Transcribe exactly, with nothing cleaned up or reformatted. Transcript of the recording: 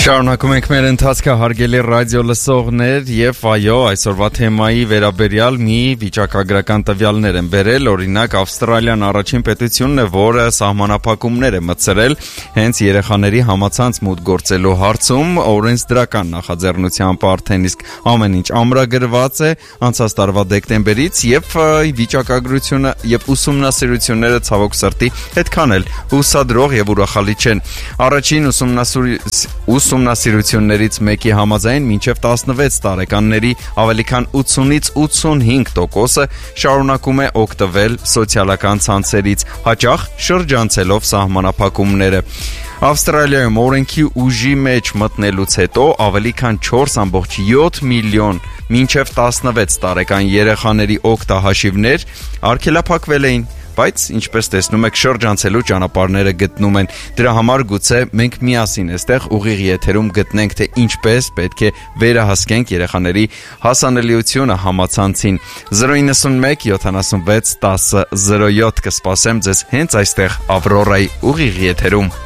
Շարունակում ենք մեր ընթացքը հարգելի ռադիո լսողներ եւ այո այսօրվա թեմայի վերաբերյալ մի վիճակագրական տվյալներ են բերել օրինակ Ավստրալիան առաջին պետությունն է որը սահմանափակումներ է մտցրել հենց երեխաների համացանց մուտք գործելու հարցում օրենսդրական նախաձեռնությամբ արդեն իսկ ամեն ինչ ամրագրված է անցած տարվա դեկտեմբերից եւ վիճակագրությունը եւ ուսումնասիրությունները ցավոք սրտի այդքան էլ հուսադրող եւ ուրախալի չեն առաջին ուսումնասիրությունները Ուսումնասիրություններից մեկի համաձայն մինչև տասնվեց տարեկանների ավելի քան ութսունից ութսունհինգ տոկոսը շարունակում է օգտվել սոցիալական ցանցերից, հաճախ շրջանցելով սահմանափակումները։ Ավստրալիայում օրենքի ուժի մեջ մտնելուց հետո ավելի քան չորս ամբողջ յոթ միլիոն մինչև տասնվեց տարեկան երեխաների օգտահաշիվներ արգելափակվել էին։ Բայց, ինչպես տեսնում եք, շրջանցելու ճանապարհները գտնում են։ Դրա համար գուցե մենք միասին այստեղ ուղիղ եթերում գտնենք, թե ինչպես պետք է վերահսկենք երեխաների հասանելիությունը համացանցին։ zero nine one seven seven one zero zero seven կսպասեմ ձեզ հենց այստեղ Ավրորայի ուղիղ եթերում։